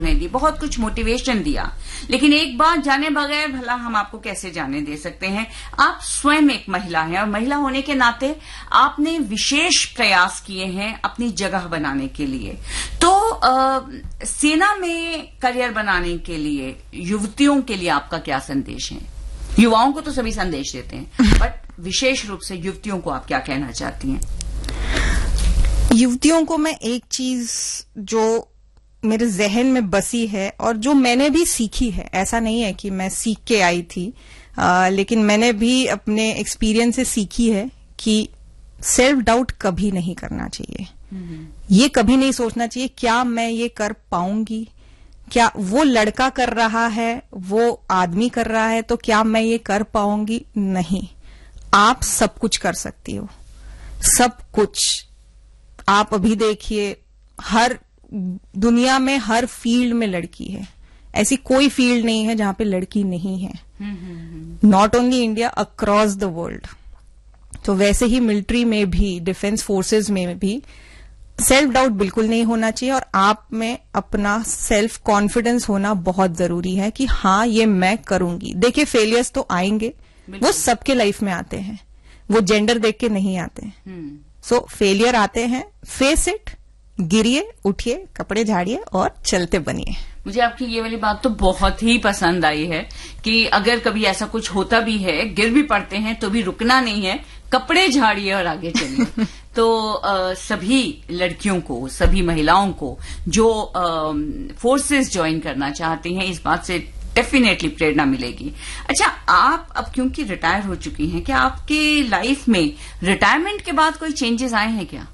ने दी, बहुत कुछ मोटिवेशन दिया, लेकिन एक बात जाने बगैर भला हम आपको कैसे जाने दे सकते हैं। आप स्वयं एक महिला हैं और महिला होने के नाते आपने विशेष प्रयास किए हैं अपनी जगह बनाने के लिए। तो सेना में करियर बनाने के लिए युवतियों के लिए आपका क्या संदेश है? युवाओं को तो सभी संदेश देते हैं, बट विशेष रूप से युवतियों को आप क्या कहना चाहती हैं? युवतियों को मैं एक चीज जो मेरे जहन में बसी है और जो मैंने भी सीखी है, ऐसा नहीं है कि मैं सीख के आई थी, लेकिन मैंने भी अपने एक्सपीरियंस से सीखी है कि सेल्फ डाउट कभी नहीं करना चाहिए। ये कभी नहीं सोचना चाहिए क्या मैं ये कर पाऊंगी, क्या वो लड़का कर रहा है, वो आदमी कर रहा है, तो क्या मैं ये कर पाऊंगी? नहीं, आप सब कुछ कर सकती हो, सब कुछ। आप अभी देखिए, हर दुनिया में हर फील्ड में लड़की है, ऐसी कोई फील्ड नहीं है जहां पे लड़की नहीं है। Not only India, across the world. तो वैसे ही मिलिट्री में भी, डिफेंस फोर्सेस में भी सेल्फ डाउट बिल्कुल नहीं होना चाहिए और आप में अपना सेल्फ कॉन्फिडेंस होना बहुत जरूरी है कि हाँ ये मैं करूंगी। देखिए, फेलियर्स तो आएंगे, वो सबके लाइफ में आते हैं, वो जेंडर देख के नहीं आते। सो फेलियर आते हैं, फेस इट, गिरिए, उठिए, कपड़े झाड़िए और चलते बनिए। मुझे आपकी ये वाली बात तो बहुत ही पसंद आई है कि अगर कभी ऐसा कुछ होता भी है, गिर भी पड़ते हैं, तो भी रुकना नहीं है, कपड़े झाड़िए और आगे चलिए। तो सभी लड़कियों को, सभी महिलाओं को जो फोर्सेस ज्वाइन करना चाहती हैं, इस बात से डेफिनेटली प्रेरणा मिलेगी। अच्छा, आप अब क्योंकि रिटायर हो चुकी हैं, क्या आपकी लाइफ में रिटायरमेंट के बाद कोई चेंजेस आए हैं क्या?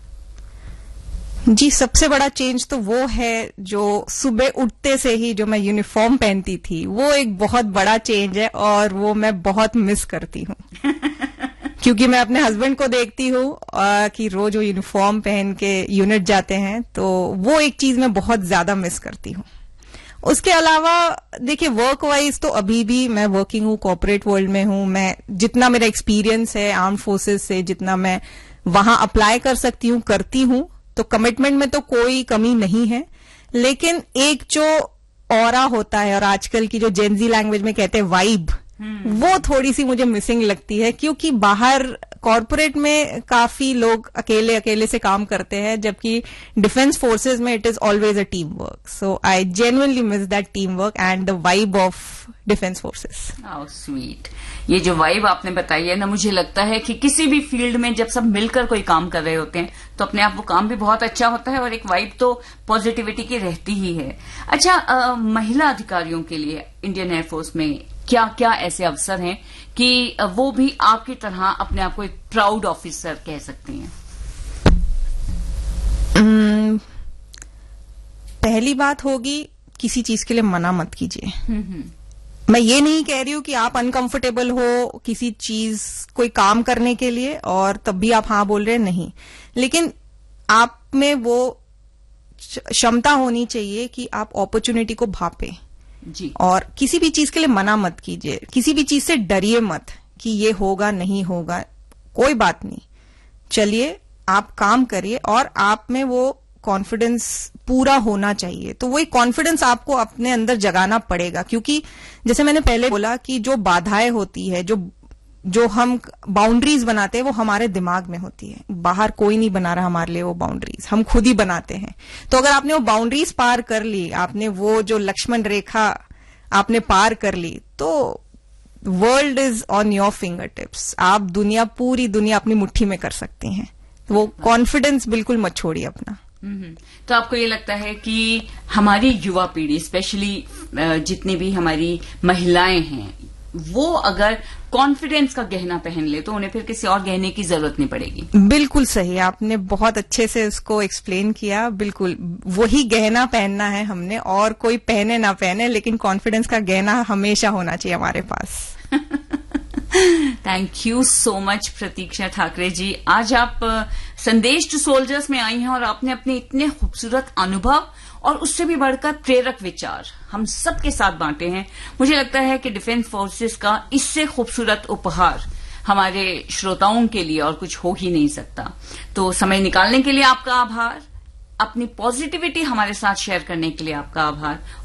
जी, सबसे बड़ा चेंज तो वो है जो सुबह उठते से ही जो मैं यूनिफॉर्म पहनती थी, वो एक बहुत बड़ा चेंज है और वो मैं बहुत मिस करती हूँ। क्योंकि मैं अपने हस्बैंड को देखती हूँ कि रोज वो यूनिफॉर्म पहन के यूनिट जाते हैं, तो वो एक चीज मैं बहुत ज्यादा मिस करती हूँ। उसके अलावा देखिए, वर्क वाइज तो अभी भी मैं वर्किंग हूँ, कॉर्पोरेट वर्ल्ड में हूँ। मैं जितना मेरा एक्सपीरियंस है आर्म फोर्सेस से, जितना मैं वहां अप्लाई कर सकती हूँ करती हूँ, तो कमिटमेंट में तो कोई कमी नहीं है। लेकिन एक जो ऑरा होता है, और आजकल की जो जेनजी लैंग्वेज में कहते हैं वाइब, वो थोड़ी सी मुझे मिसिंग लगती है। क्योंकि बाहर कॉर्पोरेट में काफी लोग अकेले अकेले से काम करते हैं, जबकि डिफेंस फोर्सेस में it is always a team work. So I genuinely miss that team work and the vibe of defence forces. How sweet. ये जो वाइब आपने बताई है ना, मुझे लगता है कि किसी भी फील्ड में जब सब मिलकर कोई काम कर रहे होते हैं तो अपने आप वो काम भी बहुत अच्छा होता है और एक वाइब तो पॉजिटिविटी की रहती ही है। अच्छा, महिला अधिकारियों के लिए इंडियन एयरफोर्स में क्या क्या ऐसे अवसर हैं कि वो भी आपकी तरह अपने आप को एक प्राउड ऑफिसर कह सकती हैं? पहली बात होगी, किसी चीज के लिए मना मत कीजिए। मैं ये नहीं कह रही हूं कि आप अनकंफर्टेबल हो किसी चीज, कोई काम करने के लिए, और तब भी आप हाँ बोल रहे हैं, नहीं। लेकिन आप में वो क्षमता होनी चाहिए कि आप अपॉर्चुनिटी को भापे जी। और किसी भी चीज के लिए मना मत कीजिए, किसी भी चीज से डरिए मत कि ये होगा नहीं होगा, कोई बात नहीं, चलिए आप काम करिए और आप में वो कॉन्फिडेंस पूरा होना चाहिए। तो वही कॉन्फिडेंस आपको अपने अंदर जगाना पड़ेगा। क्योंकि जैसे मैंने पहले बोला कि जो बाधाएं होती है, जो हम बाउंड्रीज बनाते हैं, वो हमारे दिमाग में होती है, बाहर कोई नहीं बना रहा हमारे लिए वो बाउंड्रीज, हम खुद ही बनाते हैं। तो अगर आपने वो बाउंड्रीज पार कर ली, आपने वो जो लक्ष्मण रेखा आपने पार कर ली, तो world is on your finger tips. आप पूरी दुनिया अपनी मुट्ठी में कर सकती हैं। वो कॉन्फिडेंस बिल्कुल मत छोड़िए अपना। तो आपको ये लगता है कि हमारी युवा पीढ़ी, स्पेशली जितनी भी हमारी महिलाएं हैं, वो अगर कॉन्फिडेंस का गहना पहन ले तो उन्हें फिर किसी और गहने की जरूरत नहीं पड़ेगी? बिल्कुल सही, आपने बहुत अच्छे से उसको एक्सप्लेन किया। बिल्कुल वही गहना पहनना है हमने, और कोई पहने ना पहने, लेकिन कॉन्फिडेंस का गहना हमेशा होना चाहिए हमारे पास। थैंक यू सो मच प्रतीक्षा ठाकरे जी। आज आप संदेश टू सोल्जर्स में आई हैं और आपने अपने इतने खूबसूरत अनुभव और उससे भी बढ़कर प्रेरक विचार हम सबके साथ बांटे हैं। मुझे लगता है कि डिफेंस फोर्सेस का इससे खूबसूरत उपहार हमारे श्रोताओं के लिए और कुछ हो ही नहीं सकता। तो समय निकालने के लिए आपका आभार। अपनी पॉजिटिविटी हमारे साथ शेयर करने के लिए आपका आभार।